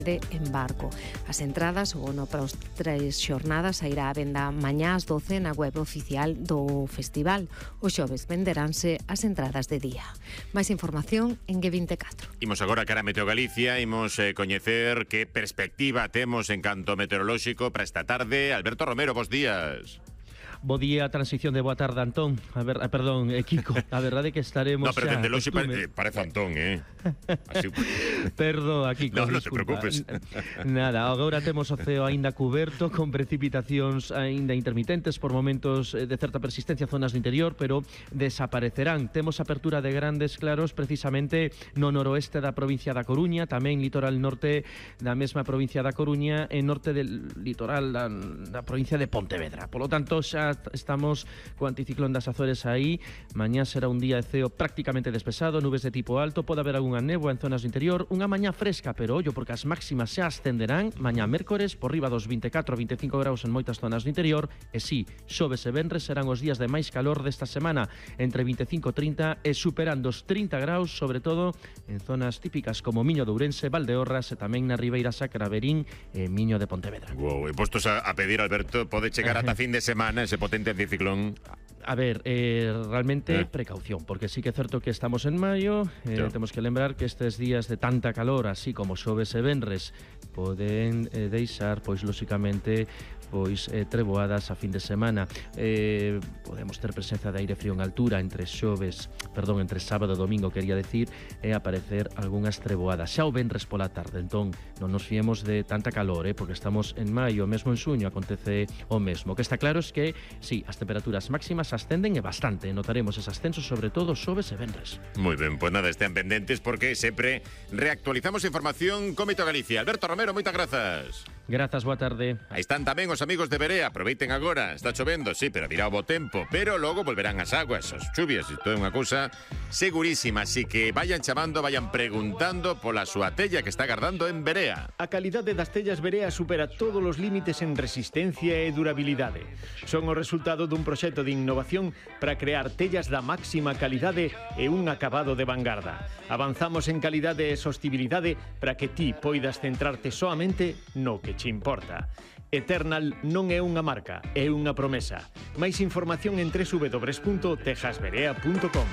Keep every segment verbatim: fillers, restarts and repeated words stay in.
de embarco. As entradas, o bono para os tres xornadas, sairá a venda mañá ás doce na web oficial do festival. O xoves venderánse as entradas de día. Máis información en G veinticuatro. Imos agora cara a Meteo Galicia, imos eh, coñecer que perspectiva temos en canto meteorolóxico para esta tarde. Alberto Romero, bos días. Bo día, transición de boa tarde, Antón. A ver, perdón, eh, Kiko. A verdade é que estaremos... No, pero xa, dende loxe costume... pare, parece Antón, eh? Así... Perdón, Kiko, no, non te disculpa. preocupes. Nada, agora temos o ceo aínda cuberto, con precipitacións aínda intermitentes, por momentos de certa persistencia en zonas do interior, pero desaparecerán. Temos apertura de grandes claros precisamente no noroeste da provincia da Coruña, tamén litoral norte da mesma provincia da Coruña e norte del litoral da, da provincia de Pontevedra. Polo tanto, xa estamos co anticiclón das Azores aí. Mañá será un día de ceo prácticamente despexado, nubes de tipo alto, pode haber algunha néboa en zonas do interior, unha mañá fresca, pero ollo, porque as máximas xa ascenderán mañá mércores por riba dos veinticuatro a veinticinco graus en moitas zonas do interior, e si, xoves e venres serán os días de máis calor desta semana, entre veinticinco e trinta e superando os trinta graus, sobre todo en zonas típicas como Miño de Ourense, Valdeorras e tamén na Ribeira Sacra, Verín e Miño de Pontevedra. Wow, e postos a, a pedir, Alberto, pode chegar ata fin de semana ese potente anticiclón. A ver, eh, realmente eh. precaución, porque sí que é certo que estamos en maio, eh, claro. Temos que lembrar que estes días de tanta calor, así como xoves e venres, poden eh, deixar, pois, lóxicamente, pois eh, treboadas a fin de semana. Eh, podemos ter presenza de aire frío en altura entre xoves, perdón, entre sábado e domingo, quería decir, e aparecer algunhas treboadas. Xa o venres pola tarde, entón, non nos fiemos de tanta calor, eh, porque estamos en maio, mesmo en xuño acontece o mesmo. O que está claro é que, sí, as temperaturas máximas ascenden e bastante. Notaremos ese ascenso, sobre todo, xoves e venres. Moi ben, pois nada, estén pendentes porque sempre reactualizamos información con Meteo Galicia. Alberto Romero, moitas grazas. Grazas, boa tarde. Aí están tamén os amigos de Berea, aproveiten agora. Está chovendo, sí, pero virá o bo tempo, pero logo volverán as aguas, as chuvias, isto é unha cousa segurísima, así que vayan chamando, vayan preguntando pola súa tella que está agardando en Berea. A calidade das tellas Berea supera todos os límites en resistencia e durabilidade. Son o resultado dun proxecto de innovación para crear tellas da máxima calidade e un acabado de vanguarda. Avanzamos en calidade e sostibilidade para que ti poidas centrarte soamente no que te importa. Eternal non é unha marca, é unha promesa. Máis información en doble u doble u doble u punto tejasberea punto com.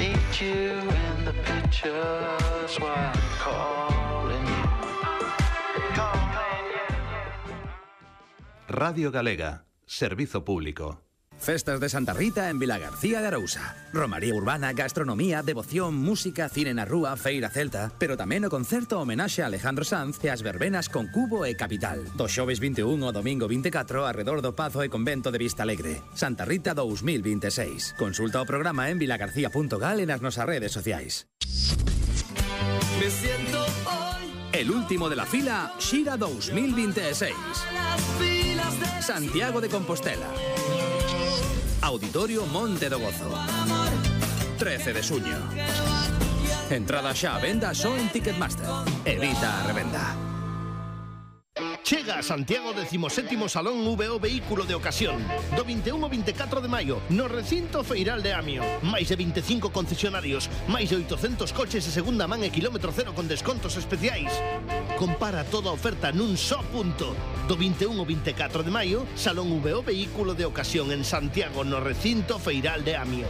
Radio Galega, Servizo Público. Festas de Santa Rita en Vilagarcía de Arousa. Romaría urbana, gastronomía, devoción, música, cine na rúa, feira celta, pero tamén o concerto homenaxe a Alejandro Sanz e as verbenas con Cubo e Capital. Do xoves vinte e un ao domingo veinticuatro arredor do Pazo e Convento de Vista Alegre. Santa Rita dos mil veintiséis. Consulta o programa en vilagarcía punto gal e nas nosas redes sociais. Me siento hoy El último de la fila, Xira dos mil veintiséis. Santiago de Compostela. Auditorio Monte do Gozo. trece de xuño. Entrada xa a venda só en Ticketmaster. Evita a revenda. Chega a Santiago decimoséptimo Salón V O Vehículo de Ocasión do vinte e un ao veinticuatro de maio no recinto feiral de Amio. Máis de veinticinco concesionarios, máis de oitocentos coches de segunda man e kilómetro cero con descontos especiais. Compara toda a oferta nun só punto. Do vinte e un ao veinticuatro de maio, Salón V O Vehículo de Ocasión en Santiago no recinto feiral de Amio.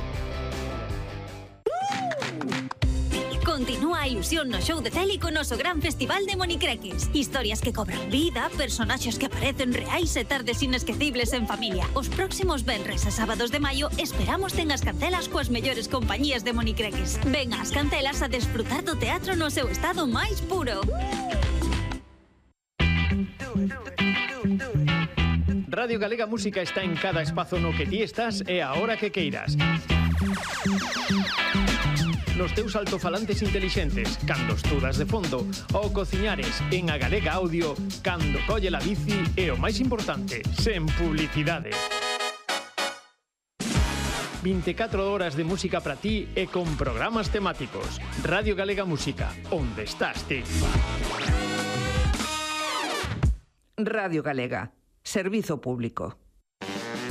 Continúa a ilusión no show de Celi con noso gran festival de monicreques. Historias que cobran vida, personaxes que aparecen reais e tardes inesquecibles en familia. Os próximos venres e sábados de maio esperamos ten as cancelas coas mellores compañías de monicreques. Ven ás cancelas a desfrutar do teatro no seu estado máis puro. Radio Galega Música está en cada espazo no que ti estás e a hora que queiras. Nos teus altofalantes intelixentes, cando estudas de fondo, ou cociñares en a Galega Audio, cando colle la bici e o máis importante, sen publicidade. veinticuatro horas de música para ti e con programas temáticos. Radio Galega Música, onde estás ti? Radio Galega, Servizo Público.